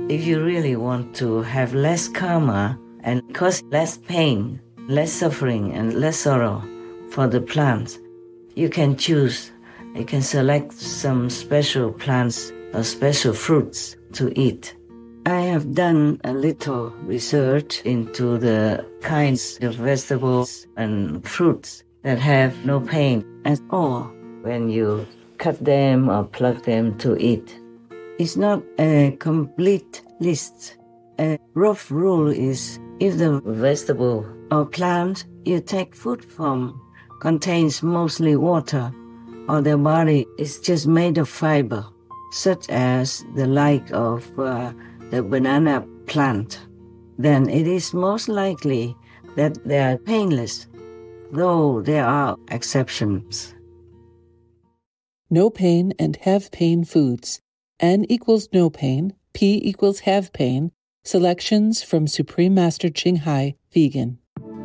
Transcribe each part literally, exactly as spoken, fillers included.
If you really want to have less karma and cause less pain, less suffering, and less sorrow for the plants, you can choose, you can select some special plants or special fruits to eat. I have done a little research into the kinds of vegetables and fruits that have no pain at all when you cut them or pluck them to eat. It's not a complete list. A rough rule is if the vegetable or plant you take food from contains mostly water, or their body is just made of fiber, such as the like of uh, the banana plant, then it is most likely that they are painless, though there are exceptions. No pain and have pain foods. N equals no pain, P equals have pain. Selections from Supreme Master Ching Hai, vegan.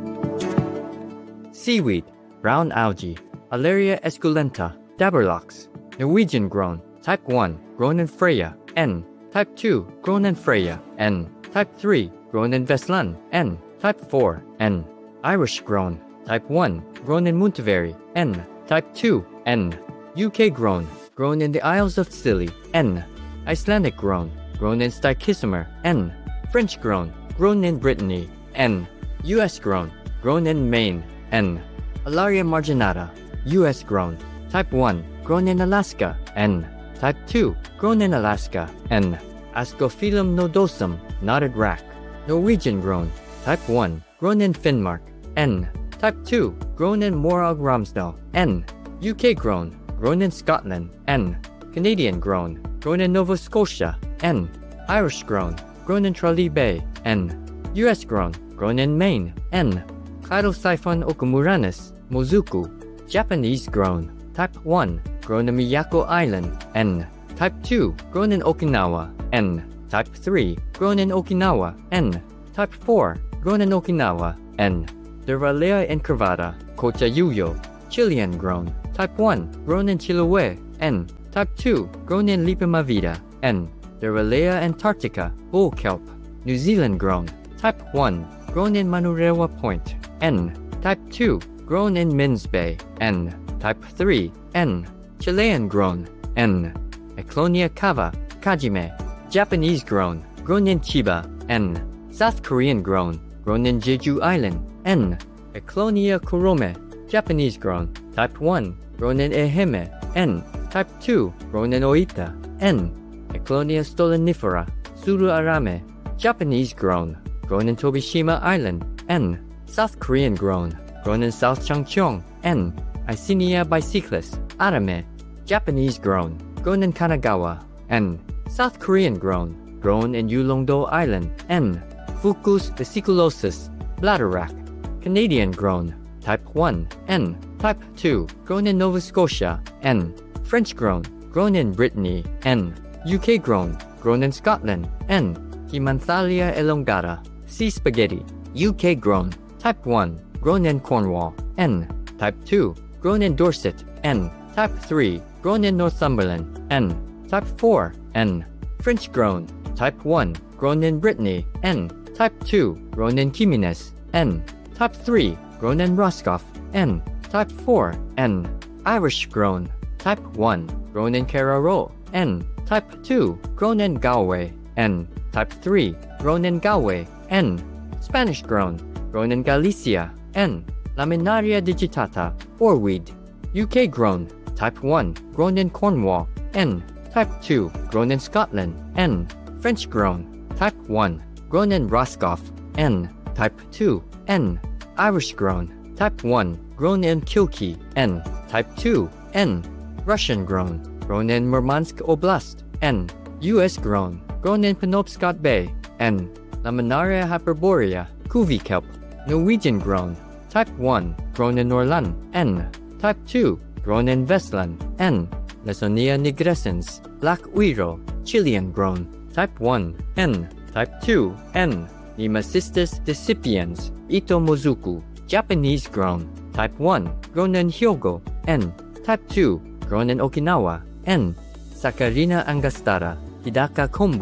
Seaweed, brown algae, Alaria esculenta, Daberlox, Norwegian grown, type one, grown in Freya, N, type two, grown in Freya, N, type three, grown in Veslan, N, type four, N, Irish grown, type one, grown in Monteveri, N, type two, N, U K grown, grown in the Isles of Scilly, N, Icelandic grown, grown in Stykismer, N, French grown, grown in Brittany, N, U S grown, grown in Maine, N, Alaria marginata, U S grown, type one, grown in Alaska, N, type two, grown in Alaska, N, Ascophyllum nodosum, knotted rack, Norwegian grown, type one, grown in Finnmark, N, type two, grown in Morag Ramsdal, N, U K grown, grown in Scotland, N, Canadian grown, grown in Nova Scotia, N, Irish grown, grown in Tralee Bay, N, U S grown, grown in Maine, N, Chirosyphon okumuranis, Mozuku, Japanese grown, type one, grown in Miyako Island, N, type two, grown in Okinawa, N, type three, grown in Okinawa, N, type four, grown in Okinawa, N, Duralea incurvata, Cochayuyo, Chilean grown, type one, grown in Chiloé, N, type two, grown in Lipimavida, N, Duralea antarctica, bull kelp, New Zealand grown, type one, grown in Manurewa Point, N, type two, grown in Min's Bay, N, type three, N, Chilean grown, N, Eclonia cava, Kajime, Japanese grown, grown in Chiba, N, South Korean grown, grown in Jeju Island, N, Eclonia kurome, Japanese grown, type one, grown in Ehime, N, type two, grown in Oita, N, Eclonia stolonifera, Suru Arame, Japanese grown, grown in Tobishima Island, N, South Korean grown, grown in South Changcheong, N, Icenia bicyclis, Arame, Japanese grown, grown in Kanagawa, N, South Korean grown, grown in Yulongdo Island, N, Fucus vesiculosus, bladderwrack, Canadian grown, type one, N, type two, grown in Nova Scotia, N, French grown, grown in Brittany, N, U K grown, grown in Scotland, N, Hemanthalia elongata, sea spaghetti, U K grown, type one, grown in Cornwall, N, type two, grown in Dorset, N, type three, grown in Northumberland, N, type four, N, French grown, type one, grown in Brittany, N, type two, grown in Jimenez, N, type three, grown in Roscoff, N, type four, N, Irish grown, type one, grown in Carraroe, N, type two, grown in Galway, N, type three, grown in Galway, N, Spanish grown, grown in Galicia, N, Laminaria digitata, oarweed, U K grown, type one, grown in Cornwall, N, type two, grown in Scotland, N, French grown, type one, grown in Roscoff, N, type two, N, Irish grown, type one, grown in Kilkee, N, type two, N, Russian grown, grown in Murmansk Oblast, N, U S grown, grown in Penobscot Bay, N, Laminaria hyperborea, Kuvi kelp, Norwegian grown, type one, grown in Norland, N, type two, grown in Vestland, N, Lesonia nigrescens, black uiro, Chilean grown, type one, N, type two, N, Nemacystis decipiens, Ito Mozuku, Japanese grown, type one, grown in Hyogo, N, type two, grown in Okinawa, N, Saccharina angostata, Hidaka kombu,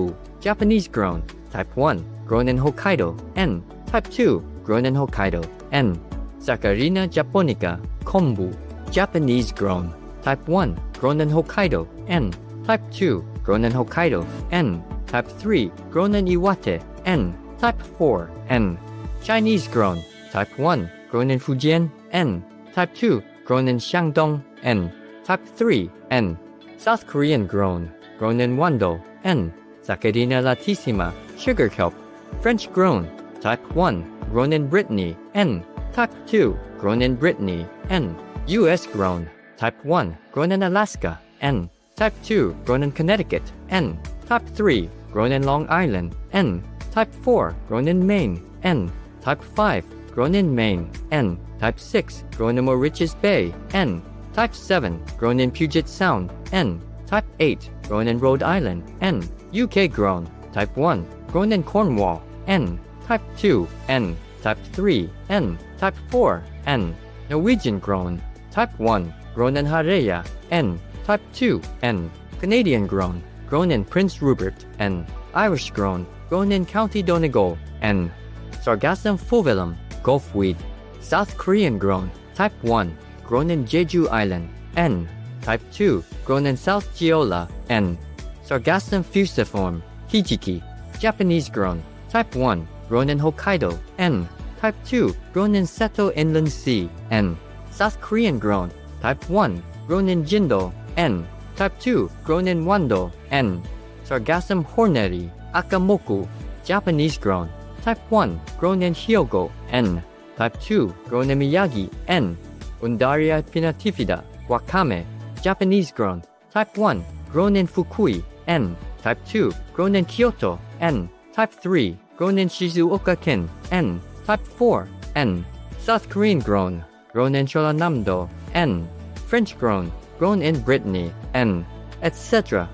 Japanese grown. Type one, grown in Hokkaido. N. Type two, grown in Hokkaido. N. Saccharina japonica, kombu. Japanese grown. Type one, grown in Hokkaido. N. Type two, grown in Hokkaido. N. Type three, grown in Iwate. N. Type four, N. Chinese grown. Type one, grown in Fujian. N. Type two, grown in Shandong. N. Type three, N. South Korean grown. Grown in Wando. N. Saccharina latissima, sugar kelp. French grown. Type one, grown in Brittany. N. Type two, grown in Brittany. N. U S grown. Type one, grown in Alaska. N. Type two, grown in Connecticut. N. Type three, grown in Long Island. N. Type four, grown in Maine. N. Type five, grown in Maine. N. Type six, grown in Mauritius Bay. N. Type seven, grown in Puget Sound. N. Type eight, grown in Rhode Island. N. U K grown. Type one, grown in Cornwall. N. Type two, N. Type three, N. Type four, N. Norwegian grown. Type one, grown in Hareya. N. Type two, N. Canadian grown. Grown in Prince Rupert. N. Irish grown. Grown in County Donegal. N. Sargassum fulvellum, gulfweed. South Korean grown. Type one, grown in Jeju Island. N. Type two, grown in South Jeolla. N. Sargassum fusiform, hijiki. Japanese grown. Type one, grown in Hokkaido. N. Type two, grown in Seto Inland Sea. N. South Korean grown. Type one, grown in Jindo. N. Type two, grown in Wando. N. Sargassum horneri, akamoku. Japanese grown. Type one, grown in Hyogo. N. Type two, grown in Miyagi. N. Undaria pinnatifida, wakame. Japanese grown. Type one, grown in Fukui. N. Type two, grown in Kyoto. N. Type three, grown in Shizuoka-ken. N. Type four, N. South Korean grown. Grown in Cholanamdo. N. French grown. Grown in Brittany. N. et cetera.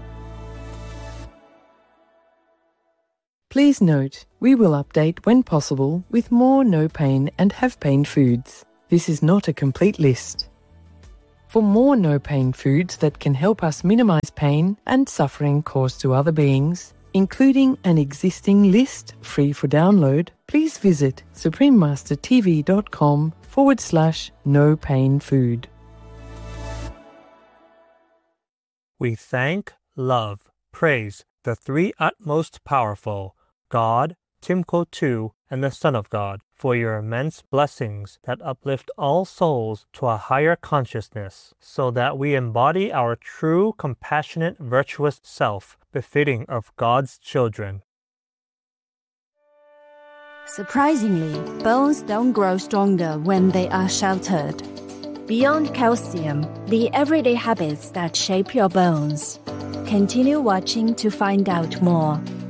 Please note, we will update when possible with more no pain and have pain foods. This is not a complete list. For more no pain foods that can help us minimize pain and suffering caused to other beings, including an existing list free for download, please visit suprememastertv.com forward slash no pain food. We thank, love, praise the three utmost powerful, God, Timko two, and the Son of God, for your immense blessings that uplift all souls to a higher consciousness, so that we embody our true, compassionate, virtuous self, befitting of God's children. Surprisingly, bones don't grow stronger when they are sheltered. Beyond calcium, the everyday habits that shape your bones. Continue watching to find out more.